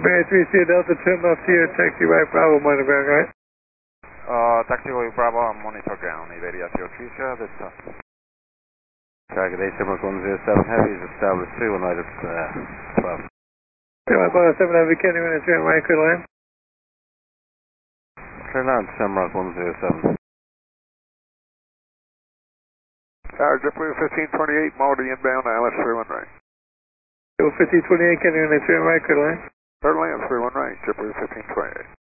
Bay 3C Delta, turn left here, taxi right, Bravo, monitor ground, right? Taxiway Bravo, monitor ground, Iberia 3 Delta. Target A7 107 Heavy is established 31 right at 12. 107 Heavy, can you in turn right, clear line? Clear line, Shamrock 107. Tower JetBlue 1528, Maldi inbound, ILS 31 right. 1528, can you in turn right, clear line? Third land 31 right, JetBlue 1528.